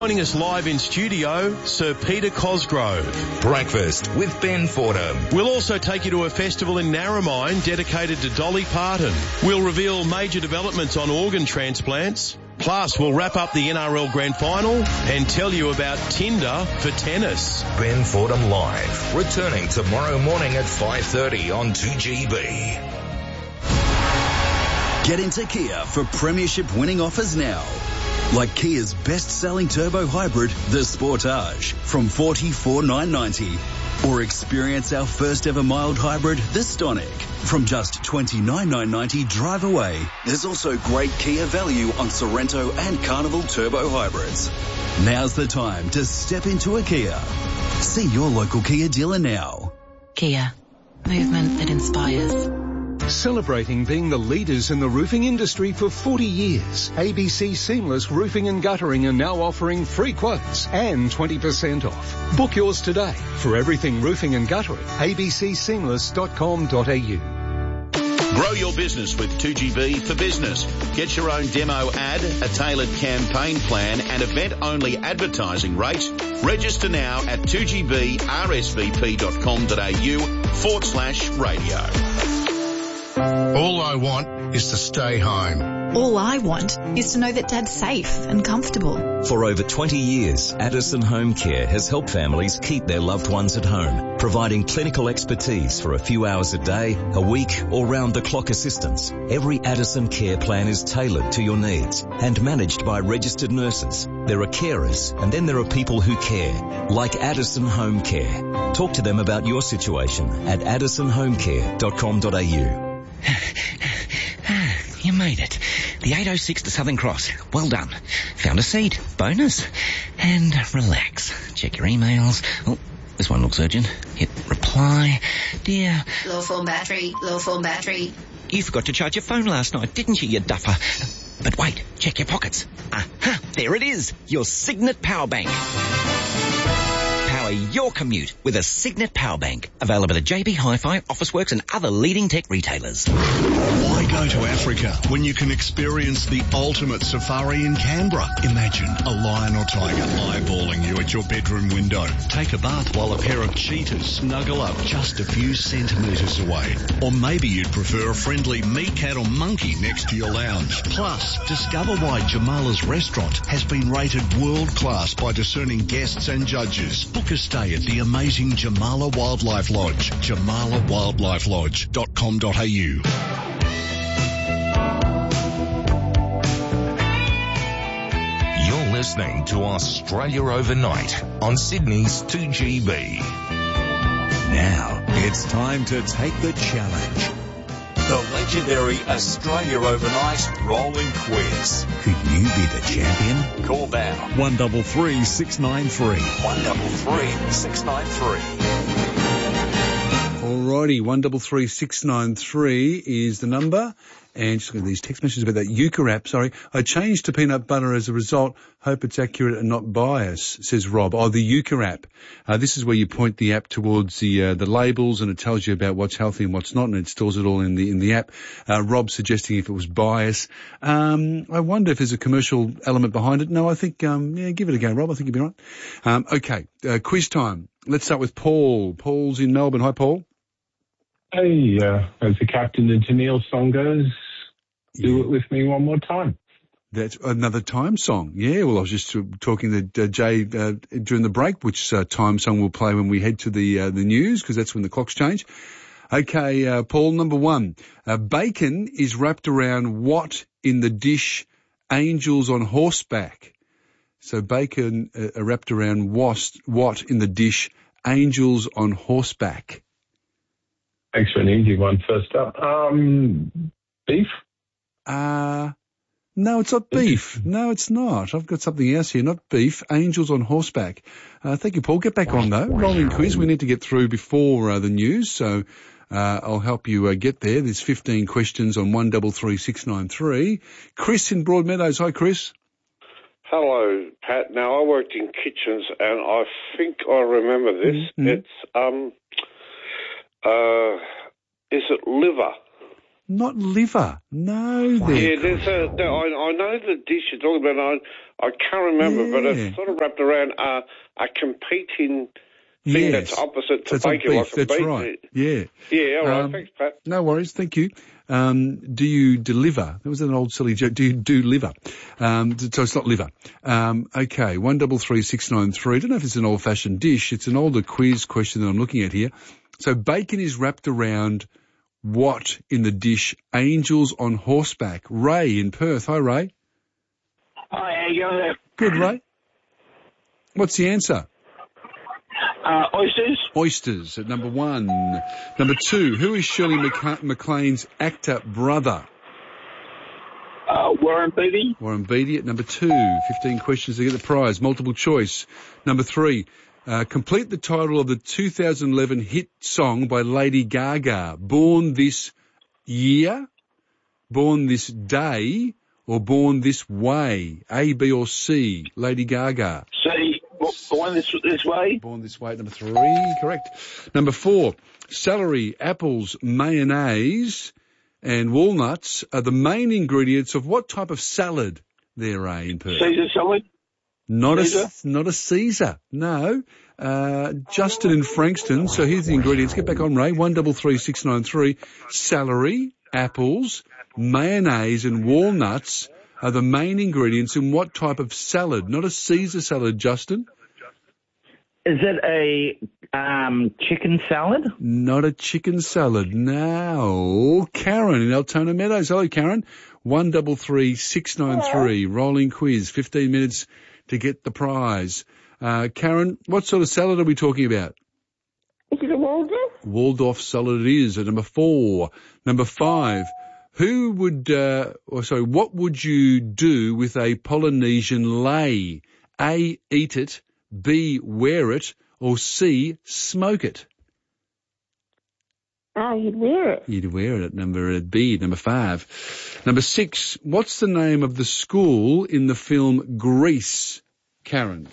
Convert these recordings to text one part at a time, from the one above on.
Joining us live in studio, Sir Peter Cosgrove. Breakfast with Ben Fordham. We'll also take you to a festival in Narromine dedicated to Dolly Parton. We'll reveal major developments on organ transplants. Plus, we'll wrap up the NRL Grand Final and tell you about Tinder for tennis. Ben Fordham Live, returning tomorrow morning at 5:30 on 2GB. Get into Kia for premiership winning offers now. Like Kia's best-selling turbo hybrid, the Sportage, from $44,990. Or experience our first ever mild hybrid, the Stonic, from just $29,990 drive away. There's also great Kia value on Sorrento and Carnival turbo hybrids. Now's the time to step into a Kia. See your local Kia dealer now. Kia, movement that inspires. Celebrating being the leaders in the roofing industry for 40 years, ABC Seamless Roofing and Guttering are now offering free quotes and 20% off. Book yours today. For everything roofing and guttering, abcseamless.com.au. Grow your business with 2GB for Business. Get your own demo ad, a tailored campaign plan and event-only advertising rates. Register now at 2gbrsvp.com.au/radio. All I want is to stay home. All I want is to know that Dad's safe and comfortable. For over 20 years, Addison Home Care has helped families keep their loved ones at home, providing clinical expertise for a few hours a day, a week, or round-the-clock assistance. Every Addison care plan is tailored to your needs and managed by registered nurses. There are carers, and then there are people who care, like Addison Home Care. Talk to them about your situation at addisonhomecare.com.au. You made it. The 806 to Southern Cross. Well done. Found a seat. Bonus. And relax. Check your emails. Oh, this one looks urgent. Hit reply. Dear. Low form battery. Low form battery. You forgot to charge your phone last night, didn't you, you duffer? But wait. Check your pockets. Aha. There it is. Your Signet Power Bank. Power your commute with a Signet Power Bank. Available at JB Hi-Fi, Officeworks and other leading tech retailers. Why go to Africa when you can experience the ultimate safari in Canberra? Imagine a lion or tiger eyeballing you at your bedroom window. Take a bath while a pair of cheetahs snuggle up just a few centimetres away. Or maybe you'd prefer a friendly meerkat or monkey next to your lounge. Plus, discover why Jamala's restaurant has been rated world-class by discerning guests and judges. Book a stay at the amazing Jamala Wildlife Lodge, jamalawildlifelodge.com.au. You're listening to Australia Overnight on Sydney's 2GB. Now it's time to take the challenge. The legendary Australia Overnight Rolling Quiz. Could you be the champion? Call now. 133 693. 133 693. Alrighty, 133 693 is the number. And just look at these text messages about that Yuka app. Sorry, I changed to peanut butter as a result. Hope it's accurate and not biased, says Rob. Oh, the Yuka app. This is where you point the app towards the labels and it tells you about what's healthy and what's not, and it stores it all in the app. Rob suggesting if it was bias. I wonder if there's a commercial element behind it. No, I think, give it a go, Rob. I think you'll be right. Okay, quiz time. Let's start with Paul. Paul's in Melbourne. Hi, Paul. Hey, as the Captain and Tennille song goes, do it with me one more time. That's another time song. Yeah, well, I was just talking to Jay during the break, which time song we'll play when we head to the news, because that's when the clocks change. Okay, Paul, number one. Bacon is wrapped around what in the dish Angels on Horseback? So bacon wrapped around what in the dish Angels on Horseback? Thanks for an easy one first up. Beef? No, it's not beef. No, it's not. I've got something else here. Not beef. Angels on Horseback. Thank you, Paul. Get back on, though. Rolling quiz. We need to get through before the news, so I'll help you get there. There's 15 questions on 133 693. Chris in Broadmeadows. Hi, Chris. Hello, Pat. Now, I worked in kitchens, and I think I remember this. Mm-hmm. It's, is it liver? Not liver. No, there. Yeah, there's I know the dish you're talking about. I can't remember, but it's sort of wrapped around a competing thing that's opposite to bacon. Beef. That's beef. right. Yeah. Yeah, all right. Thanks, Pat. No worries. Thank you. Do you deliver? That was an old silly joke. Do you do liver? So it's not liver. Okay. 133693. I don't know if it's an old-fashioned dish. It's an older quiz question that I'm looking at here. So bacon is wrapped around what in the dish? Angels on horseback. Ray in Perth. Hi, Ray. Hi, how you going? Good, Ray. What's the answer? Oysters. Oysters at number 1. Number 2, who is Shirley MacLaine's actor brother? Warren Beatty. Warren Beatty at number 2. 15 questions to get the prize. Multiple choice. Number 3, complete the title of the 2011 hit song by Lady Gaga. Born this year, born this day, or born this way? A, B or C? Lady Gaga. C. Born this way. Born this way at number 3. Correct. Number 4, celery, apples, mayonnaise and walnuts are the main ingredients of what type of salad there, Ray, in Perth? Caesar salad. Not a Caesar. No. Justin in Frankston. So here's the ingredients. Get back on, Ray. 133693. Celery, apples, mayonnaise and walnuts are the main ingredients in what type of salad? Not a Caesar salad, Justin. Is it a chicken salad? Not a chicken salad. No. Karen in Altona Meadows. Hello, Karen. 133693. Rolling quiz. 15 minutes to get the prize. Karen, what sort of salad are we talking about? Is it a Waldorf? Waldorf salad it is at number 4. Number 5. What would you do with a Polynesian lei? A, eat it. B, wear it. Or C, smoke it. Oh, you'd wear it. You'd wear it at number 5. Number 6, what's the name of the school in the film Grease, Karen?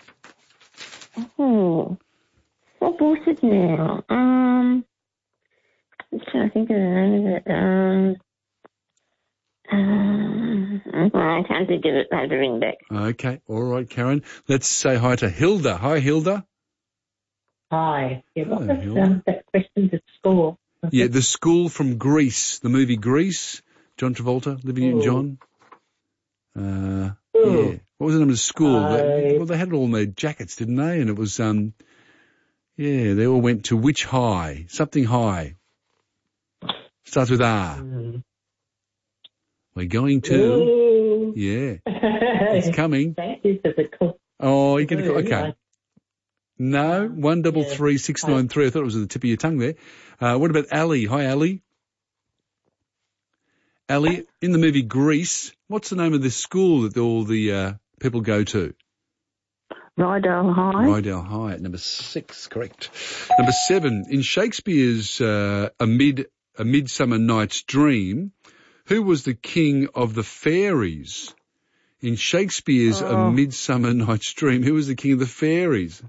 Oh, what was it now? I'm trying to think of the name of it. I can't think of it. I have to ring back. Okay, all right, Karen. Let's say hi to Hilda. Hi, Hilda. Hi. Yeah, what was Hilda. that question to school? Yeah, the school from Grease, the movie Grease. John Travolta, Olivia Newton-John. Yeah. What was the name of the school? They had it all in their jackets, didn't they? And it was, they all went to which high? Something high. Starts with R. We're going to. Yeah. It's coming. Thank you for the call. Oh, you're going to call. Okay. No, 133693. I thought it was at the tip of your tongue there. What about Ali? Hi, Ali. Ali, in the movie Grease, what's the name of the school that all the people go to? Rydell High. Rydell High at number 6, correct. Number 7, in Shakespeare's A Midsummer Night's Dream, who was the king of the fairies? In Shakespeare's A Midsummer Night's Dream, who was the king of the fairies?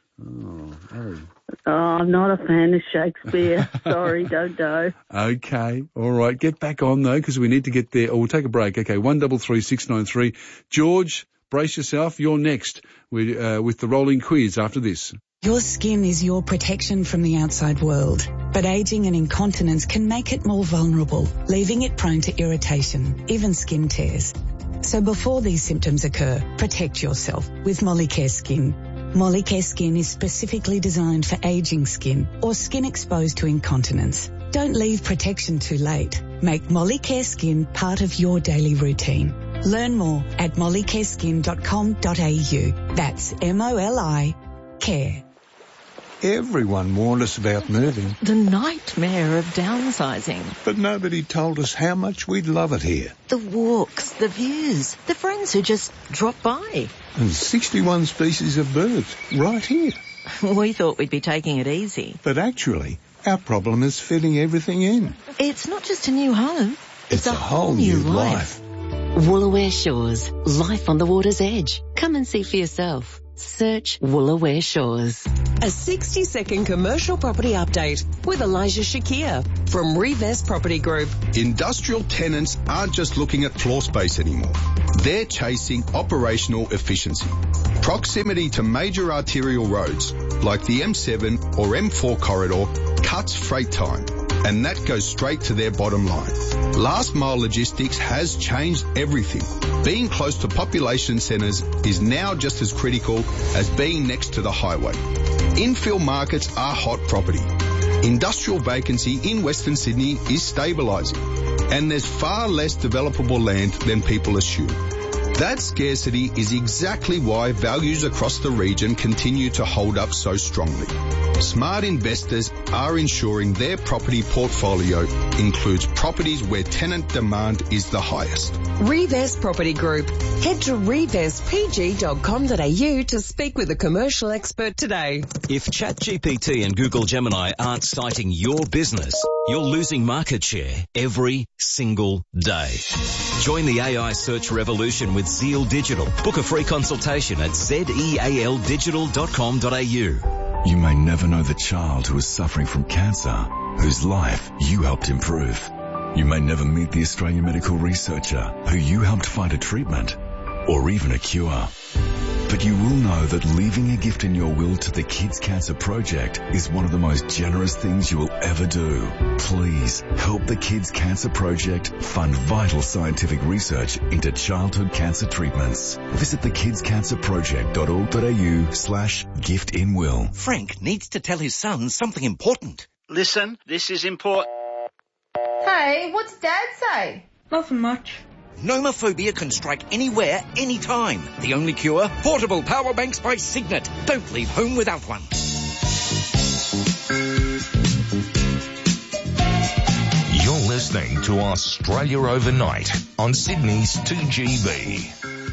I'm not a fan of Shakespeare. Sorry, Dodo. Okay, all right. Get back on, though, because we need to get there. We'll take a break. Okay, 133693. George, brace yourself. You're next with the rolling quiz after this. Your skin is your protection from the outside world, but aging and incontinence can make it more vulnerable, leaving it prone to irritation, even skin tears. So before these symptoms occur, protect yourself with Molicare Skin. Molicare Skin is specifically designed for aging skin or skin exposed to incontinence. Don't leave protection too late. Make Molicare Skin part of your daily routine. Learn more at mollicareskin.com.au. That's MOLI Care. Everyone warned us about moving. The nightmare of downsizing. But nobody told us how much we'd love it here. The walks, the views, the friends who just drop by. And 61 species of birds right here. We thought we'd be taking it easy. But actually, our problem is fitting everything in. It's not just a new home. It's a whole new life. Woolooware Shores. Life on the water's edge. Come and see for yourself. Search Woolaware Shores. A 60-second commercial property update with Elijah Shakir from Revest Property Group. Industrial tenants aren't just looking at floor space anymore. They're chasing operational efficiency. Proximity to major arterial roads like the M7 or M4 corridor cuts freight time, and that goes straight to their bottom line. Last mile logistics has changed everything. Being close to population centres is now just as critical as being next to the highway. Infill markets are hot property. Industrial vacancy in Western Sydney is stabilising, and there's far less developable land than people assume. That scarcity is exactly why values across the region continue to hold up so strongly. Smart investors are ensuring their property portfolio includes properties where tenant demand is the highest. Revest Property Group. Head to revestpg.com.au to speak with a commercial expert today. If ChatGPT and Google Gemini aren't citing your business, you're losing market share every single day. Join the AI search revolution with Zeal Digital. Book a free consultation at zealdigital.com.au. You may never know the child who is suffering from cancer, whose life you helped improve. You may never meet the Australian medical researcher who you helped find a treatment or even a cure. But you will know that leaving a gift in your will to the Kids Cancer Project is one of the most generous things you will ever do. Please help the Kids Cancer Project fund vital scientific research into childhood cancer treatments. Visit thekidscancerproject.org.au/giftinwill. Frank needs to tell his son something important. Listen, this is important. Hey, what's Dad say? Nothing much. Nomophobia can strike anywhere, anytime. The only cure? Portable power banks by Signet. Don't leave home without one. You're listening to Australia Overnight on Sydney's 2GB.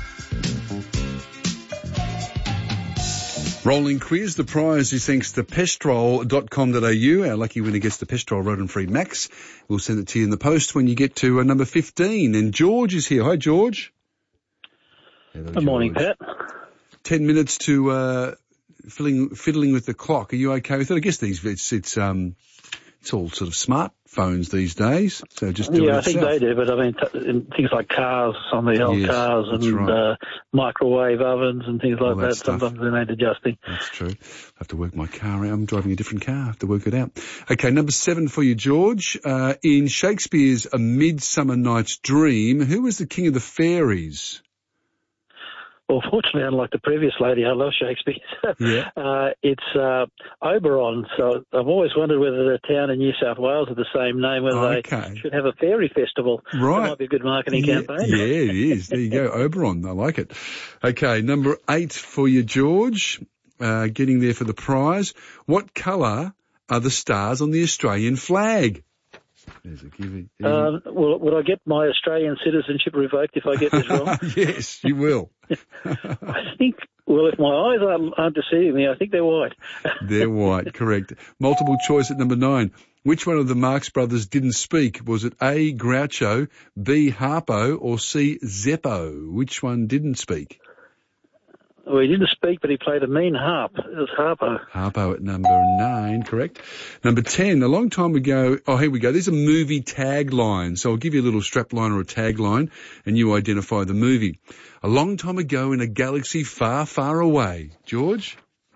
Rolling quiz. The prize is thanks to pestrol.com.au. Our lucky winner gets the Pestrol Rodent-Free Max. We'll send it to you in the post when you get to number 15. And George is here. Hi, George. Hello, Good morning, Pat. 10 minutes to fiddling with the clock. Are you okay with it? I guess it's all sort of smartphones these days. So just do it I think they do, but I mean, things like cars, some of the old cars and right. Microwave ovens and things like that, sometimes they need adjusting. That's true. I have to work my car out. I'm driving a different car. I have to work it out. Okay, number 7 for you, George. In Shakespeare's A Midsummer Night's Dream, who was the king of the fairies? Well, fortunately, unlike the previous lady, I love Shakespeare. It's Oberon. So I've always wondered whether the town in New South Wales are the same name, whether they should have a fairy festival. Right. That might be a good marketing campaign. Yeah, it is. There you go, Oberon. I like it. Okay, number 8 for you, George. Getting there for the prize. What colour are the stars on the Australian flag? There's a gimme. Would I get my Australian citizenship revoked if I get this wrong? Yes, you will. I think, if my eyes aren't deceiving me, I think they're white. They're white, correct. Multiple choice at number 9. Which one of the Marx brothers didn't speak? Was it A, Groucho, B, Harpo, or C, Zeppo? Which one didn't speak? Well, he didn't speak, but he played a mean harp. It was Harpo. Harpo at number 9, correct. Number 10, a long time ago, here we go. There's a movie tagline. So I'll give you a little strapline or a tagline, and you identify the movie. A long time ago in a galaxy far, far away. George?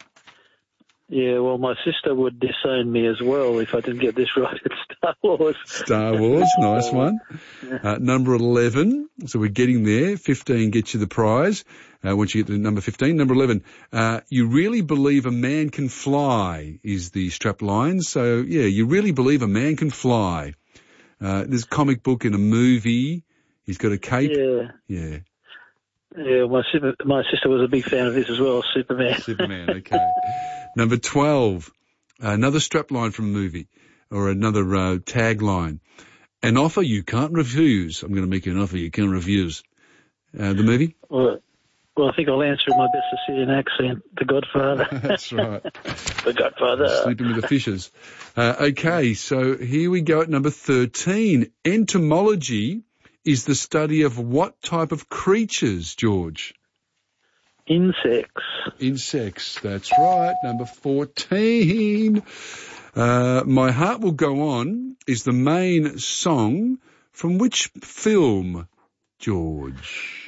Yeah, well, my sister would disown me as well if I didn't get this right. It's Star Wars. Star Wars, nice one. Number 11, so we're getting there. 15 gets you the prize. Once you get to number 15. Number 11, you really believe a man can fly is the strap line. So, yeah, you really believe a man can fly. There's a comic book and a movie. He's got a cape. Yeah. Yeah, my sister was a big fan of this as well, Superman. Superman, okay. Number 12, another strapline from a movie or another tagline. An offer you can't refuse. I'm going to make you an offer you can't refuse. The movie? Well, I think I'll answer in my best Sicilian accent. The Godfather. That's right. The Godfather. Sleeping with the Fishes. Okay, so here we go at number 13. Entomology is the study of what type of creatures, George? Insects. Insects, that's right. Number 14. My Heart Will Go On is the main song from which film, George?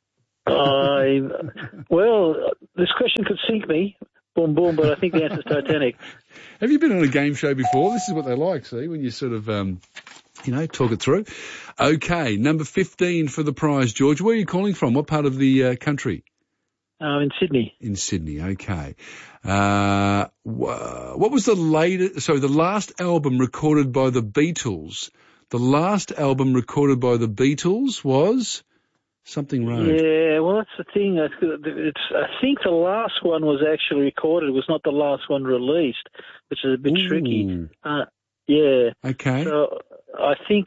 Well, this question could sink me, boom, boom, but I think the answer's Titanic. Have you been on a game show before? This is what they like, see, when you sort of, talk it through. Okay, number 15 for the prize, George. Where are you calling from? What part of the country? In Sydney. In Sydney, okay. What was the last album recorded by the Beatles? The last album recorded by the Beatles was something Road. Yeah, well, that's the thing. I think the last one was actually recorded. It was not the last one released, which is a bit tricky. Yeah. Okay. So I think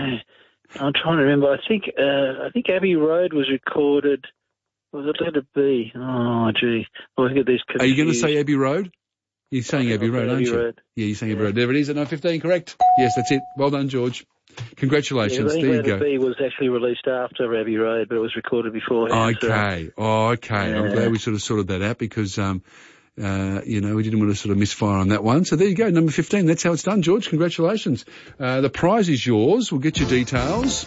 I'm trying to remember. I think Abbey Road was recorded. Was it Let It Be? Oh, gee. I get these confused. Are you going to say Abbey Road? You're saying Abbey Road, aren't you? Road. Yeah, you're saying Abbey Road. There it is at 9:15, correct? Yes, that's it. Well done, George. Congratulations. Yeah, there you Let go. It Be was actually released after Abbey Road, but it was recorded beforehand. Okay. Okay. Yeah. I'm glad we sort of sorted that out because, we didn't want to sort of misfire on that one. So there you go, number 15. That's how it's done, George. Congratulations. The prize is yours. We'll get your details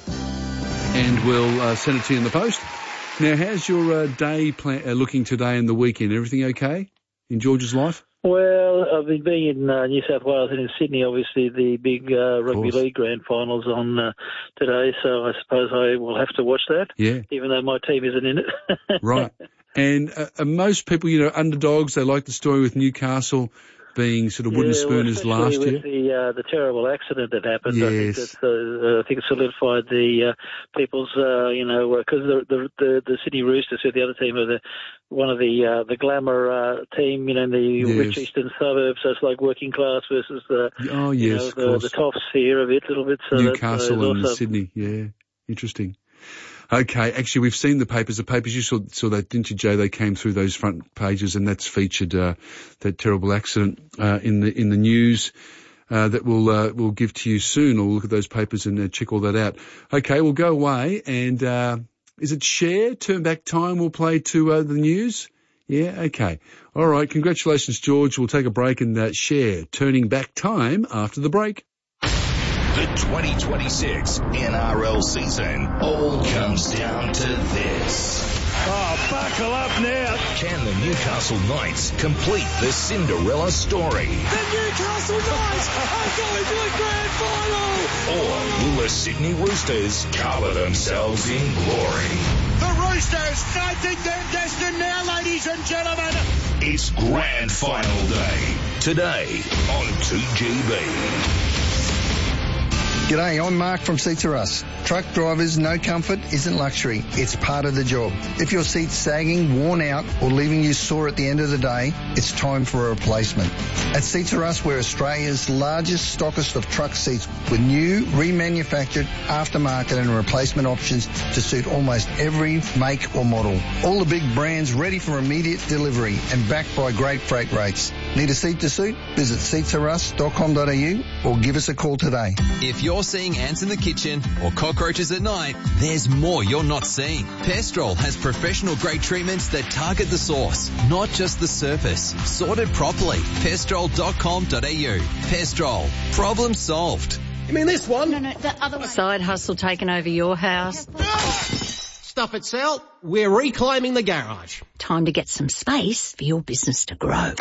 and we'll send it to you in the post. Now, how's your day looking today and the weekend? Everything okay in George's life? Well, I've been being in New South Wales and in Sydney, obviously, the big rugby league grand finals on today, so I suppose I will have to watch that, even though my team isn't in it. Right. And most people, underdogs, they like the story with Newcastle being sort of wooden spooners last year. With the terrible accident that happened, yes. I think it solidified the people's, because the Sydney Roosters, who are the other team, are one of the glamour team, in the rich eastern suburbs. So it's like working class versus the toffs here a little bit. So Newcastle and Sydney, yeah, interesting. Okay, actually, we've seen the papers. The papers, you saw that, didn't you, Jay? They came through those front pages, and that's featured that terrible accident in the news that we'll give to you soon. We'll look at those papers and check all that out. Okay, we'll go away, and is it Cher? Turn Back Time. We'll play to the news. Yeah, okay. All right. Congratulations, George. We'll take a break and Cher, Turning Back Time after the break. The 2026 NRL season all comes down to this. Oh, buckle up now. Can the Newcastle Knights complete the Cinderella story? The Newcastle Knights are going to the grand final. Or will the Sydney Roosters cover themselves in glory? The Roosters, I think they're destined now, ladies and gentlemen. It's grand final day. Today on 2GB. G'day, I'm Mark from Seats Are Us. Truck drivers, no comfort isn't luxury. It's part of the job. If your seat's sagging, worn out, or leaving you sore at the end of the day, it's time for a replacement. At Seats Are Us, we're Australia's largest stockist of truck seats with new, remanufactured, aftermarket and replacement options to suit almost every make or model. All the big brands ready for immediate delivery and backed by great freight rates. Need a seat to suit? Visit seatsarus.com.au or give us a call today. If you're seeing ants in the kitchen or cockroaches at night, there's more you're not seeing. Pestrol has professional grade treatments that target the source, not just the surface. Sorted properly. Pestrol.com.au. Pestrol. Problem solved. You mean this one? No, the other one. Side hustle taking over your house. Stuff it, Sal. We're reclaiming the garage. Time to get some space for your business to grow.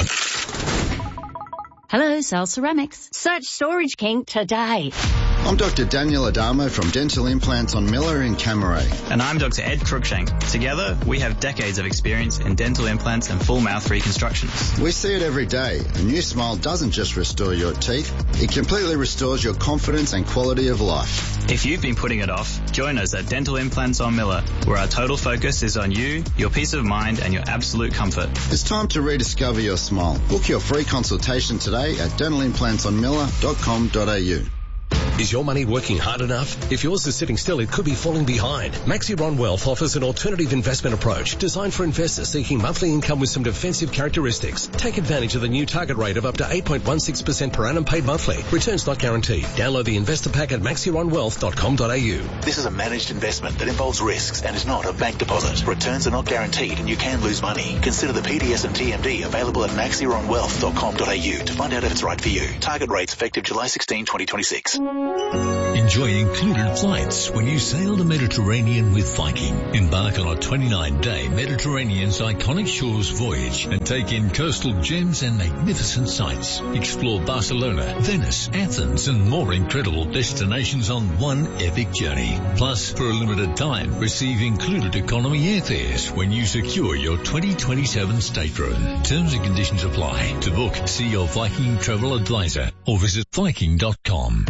Hello, Sal Ceramics. Search Storage King today. I'm Dr. Daniel Adamo from Dental Implants on Miller in Camaray. And I'm Dr. Ed Cruikshank. Together, we have decades of experience in dental implants and full mouth reconstructions. We see it every day. A new smile doesn't just restore your teeth, it completely restores your confidence and quality of life. If you've been putting it off, join us at Dental Implants on Miller, where our total focus is on you, your peace of mind and your absolute comfort. It's time to rediscover your smile. Book your free consultation today at dentalimplantsonmiller.com.au. Is your money working hard enough? If yours is sitting still, it could be falling behind. Maxiron Wealth offers an alternative investment approach designed for investors seeking monthly income with some defensive characteristics. Take advantage of the new target rate of up to 8.16% per annum paid monthly. Returns not guaranteed. Download the investor pack at maxironwealth.com.au. This is a managed investment that involves risks and is not a bank deposit. Returns are not guaranteed and you can lose money. Consider the PDS and TMD available at maxironwealth.com.au to find out if it's right for you. Target rates effective July 16, 2026. Enjoy included flights when you sail the Mediterranean with Viking. Embark on a 29-day Mediterranean's iconic shores voyage and take in coastal gems and magnificent sights. Explore Barcelona, Venice, Athens and more incredible destinations on one epic journey. Plus, for a limited time, receive included economy airfares when you secure your 2027 stateroom. Terms and conditions apply. To book, see your Viking travel advisor or visit Viking.com.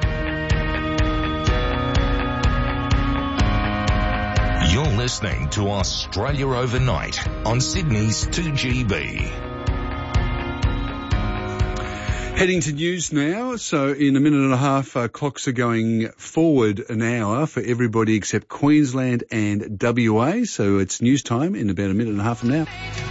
You're listening to Australia Overnight on Sydney's 2GB. Heading to news now. So in a minute and a half, clocks are going forward an hour for everybody except Queensland and WA. So it's news time in about a minute and a half from now.